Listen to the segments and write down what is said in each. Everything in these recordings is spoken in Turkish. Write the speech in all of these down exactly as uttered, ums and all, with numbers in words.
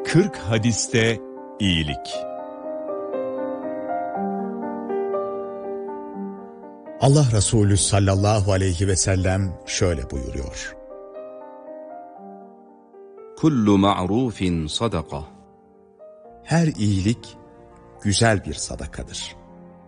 kırk hadiste iyilik. Allah Resulü sallallahu aleyhi ve sellem şöyle buyuruyor: Kullu ma'rufin sadaka. Her iyilik güzel bir sadakadır.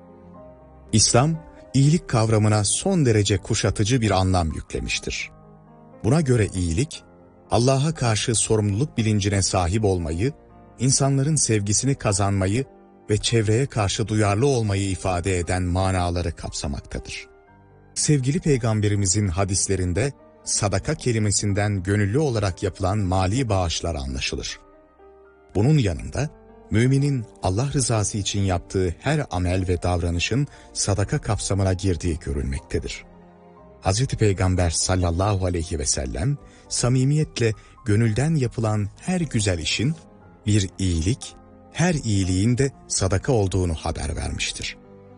İslam, iyilik kavramına son derece kuşatıcı bir anlam yüklemiştir. Buna göre iyilik, Allah'a karşı sorumluluk bilincine sahip olmayı, insanların sevgisini kazanmayı ve çevreye karşı duyarlı olmayı ifade eden manaları kapsamaktadır. Sevgili Peygamberimizin hadislerinde sadaka kelimesinden gönüllü olarak yapılan mali bağışlar anlaşılır. Bunun yanında müminin Allah rızası için yaptığı her amel ve davranışın sadaka kapsamına girdiği görülmektedir. Hazreti Peygamber sallallahu aleyhi ve sellem samimiyetle gönülden yapılan her güzel işin bir iyilik, her iyiliğin de sadaka olduğunu haber vermiştir.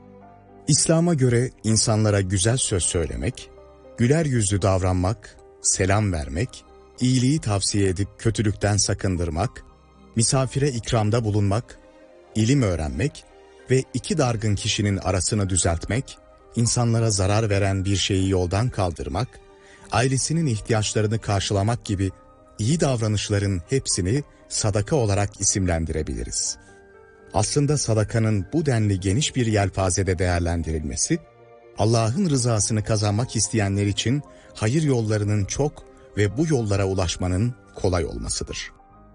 İslam'a göre insanlara güzel söz söylemek, güler yüzlü davranmak, selam vermek, iyiliği tavsiye edip kötülükten sakındırmak, misafire ikramda bulunmak, ilim öğrenmek ve iki dargın kişinin arasını düzeltmek, insanlara zarar veren bir şeyi yoldan kaldırmak, ailesinin ihtiyaçlarını karşılamak gibi iyi davranışların hepsini sadaka olarak isimlendirebiliriz. Aslında sadakanın bu denli geniş bir yelpazede değerlendirilmesi, Allah'ın rızasını kazanmak isteyenler için hayır yollarının çok ve bu yollara ulaşmanın kolay olmasıdır.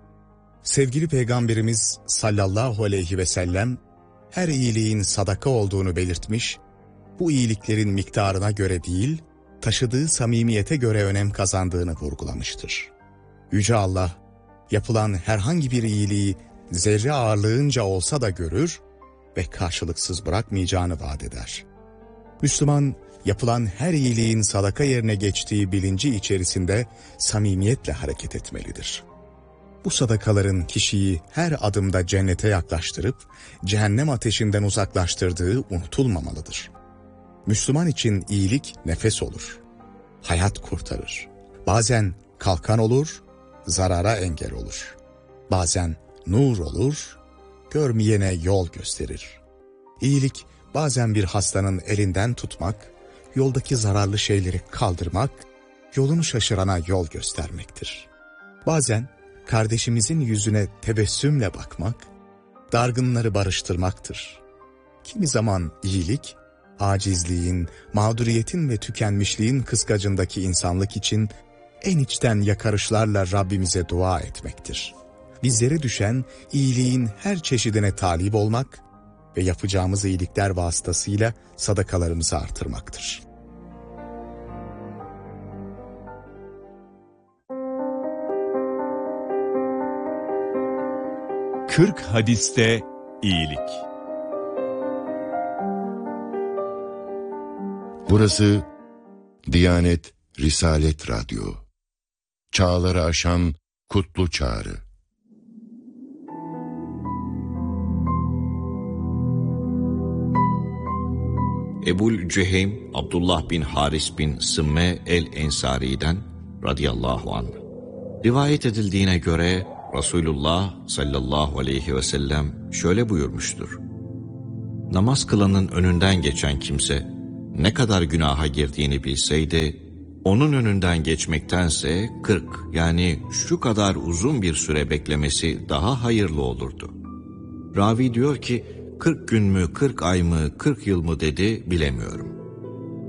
Sevgili Peygamberimiz sallallahu aleyhi ve sellem her iyiliğin sadaka olduğunu belirtmiş, bu iyiliklerin miktarına göre değil, taşıdığı samimiyete göre önem kazandığını vurgulamıştır. Yüce Allah, yapılan herhangi bir iyiliği zerre ağırlığınca olsa da görür ve karşılıksız bırakmayacağını vaat eder. Müslüman, yapılan her iyiliğin sadaka yerine geçtiği bilinci içerisinde samimiyetle hareket etmelidir. Bu sadakaların kişiyi her adımda cennete yaklaştırıp cehennem ateşinden uzaklaştırdığı unutulmamalıdır. Müslüman için iyilik nefes olur, hayat kurtarır. Bazen kalkan olur, zarara engel olur. Bazen nur olur, görmeyene yol gösterir. İyilik bazen bir hastanın elinden tutmak, yoldaki zararlı şeyleri kaldırmak, yolunu şaşırana yol göstermektir. Bazen kardeşimizin yüzüne tebessümle bakmak, dargınları barıştırmaktır. Kimi zaman iyilik, acizliğin, mağduriyetin ve tükenmişliğin kıskacındaki insanlık için en içten yakarışlarla Rabbimize dua etmektir. Bizlere düşen iyiliğin her çeşidine talip olmak ve yapacağımız iyilikler vasıtasıyla sadakalarımızı artırmaktır. kırk hadiste iyilik. Burası Diyanet Risalet Radyo. Çağları aşan kutlu çağrı. Ebul Cüheym Abdullah bin Haris bin Sımme el-Ensari'den radıyallahu anh. Rivayet edildiğine göre Resulullah sallallahu aleyhi ve sellem şöyle buyurmuştur: Namaz kılanın önünden geçen kimse ne kadar günaha girdiğini bilseydi, onun önünden geçmektense kırk yani şu kadar uzun bir süre beklemesi daha hayırlı olurdu. Ravi diyor ki, kırk gün mü, kırk ay mı, kırk yıl mı dedi bilemiyorum.